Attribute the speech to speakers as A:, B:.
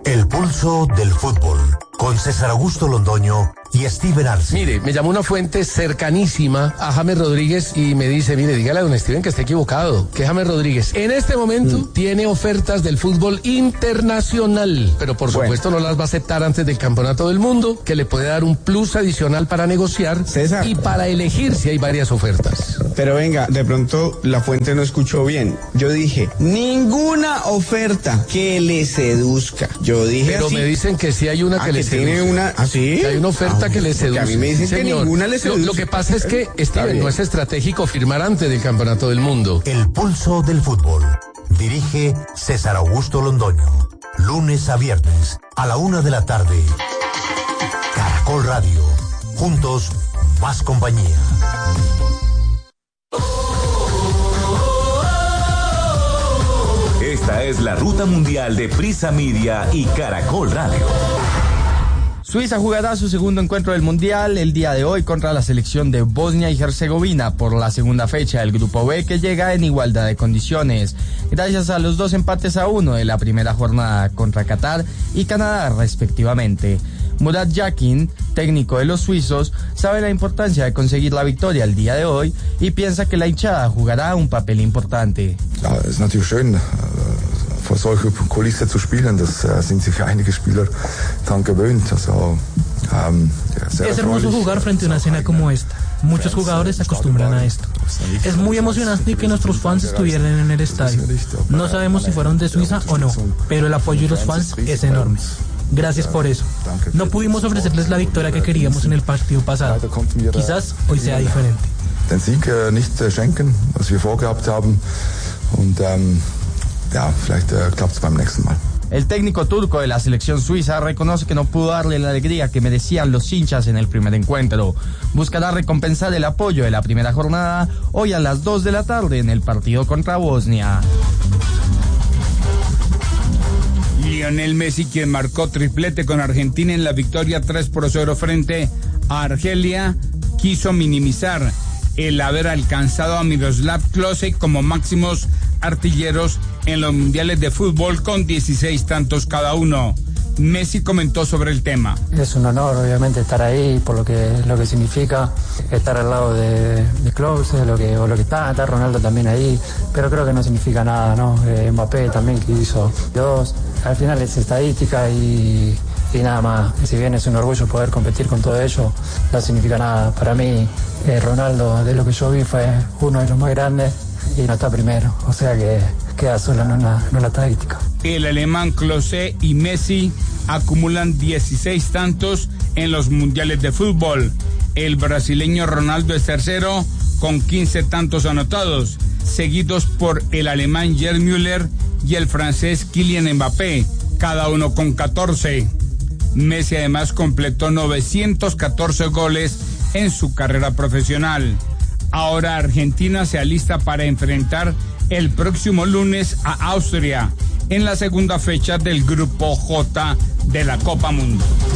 A: El pulso del fútbol, con César Augusto Londoño y Steven Arce.
B: Mire, me llamó una fuente cercanísima a James Rodríguez y me dice, mire, dígale a don Steven que está equivocado, que James Rodríguez en este momento tiene ofertas del fútbol internacional, pero por supuesto no las va a aceptar antes del Campeonato del Mundo, que le puede dar un plus adicional para negociar, César, y para elegir si hay varias ofertas.
C: Pero venga, de pronto la fuente no escuchó bien. Yo dije, ninguna oferta que le seduzca. Yo dije
B: pero
C: así.
B: Me dicen que sí hay una que le seduce.
C: Tiene una, ¿ah, sí?
B: Que hay una oferta que le seduce.
C: A mí me dicen
B: señor,
C: que ninguna le seduce.
B: Lo que pasa es que, Steven, no es estratégico firmar antes del Campeonato del Mundo.
A: El pulso del fútbol. Dirige César Augusto Londoño. Lunes a viernes a la 1 de la tarde. Caracol Radio. Juntos, más compañía.
D: Esta es la ruta mundial de Prisa Media y Caracol Radio.
E: Suiza jugará su segundo encuentro del Mundial el día de hoy contra la selección de Bosnia y Herzegovina por la segunda fecha del Grupo B, que llega en igualdad de condiciones, gracias a los 2 empates a 1 de la primera jornada contra Qatar y Canadá respectivamente. Murat Yakin, técnico de los suizos, sabe la importancia de conseguir la victoria el día de hoy y piensa que la hinchada jugará un papel importante.
F: Ja, es natürlich schön, vor solche Kulisse zu spielen, das sind sich einige Spieler dran gewöhnt.
G: Es hermoso jugar frente a una escena como esta. Muchos jugadores se acostumbran a esto. Es muy emocionante que nuestros fans estuvieran en el estadio. No sabemos si fueron de Suiza o no, pero el apoyo de los fans es enorme. Gracias por eso. No pudimos ofrecerles la victoria que queríamos en el partido pasado. Quizás hoy sea diferente.
F: Den Sieg nicht schenken, was wir vorgehabt haben, und ja, vielleicht klappt's beim nächsten Mal.
E: El técnico turco de la selección suiza reconoce que no pudo darle la alegría que merecían los hinchas en el primer encuentro. Buscará recompensar el apoyo de la primera jornada hoy a las 2 de la tarde en el partido contra Bosnia.
H: Lionel Messi, quien marcó triplete con Argentina en la victoria 3-0 frente a Argelia, quiso minimizar el haber alcanzado a Miroslav Klose como máximos artilleros en los mundiales de fútbol con 16 tantos cada uno. Messi comentó sobre el tema.
I: Es un honor, obviamente, estar ahí por lo que significa estar al lado de Klose, lo que está Ronaldo también ahí, pero creo que no significa nada, ¿no? Mbappé también, que hizo 2. Al final es estadística y nada más. Si bien es un orgullo poder competir con todo ello, no significa nada. Para mí, Ronaldo, de lo que yo vi, fue uno de los más grandes y no está primero, o sea que queda solo en una estadística.
H: El alemán Klose y Messi acumulan 16 tantos en los mundiales de fútbol. El brasileño Ronaldo es tercero con 15 tantos anotados, seguidos por el alemán Gerd Müller y el francés Kylian Mbappé, cada uno con 14. Messi además completó 914 goles en su carrera profesional. Ahora Argentina se alista para enfrentar el próximo lunes a Austria en la segunda fecha del Grupo J de la Copa Mundo.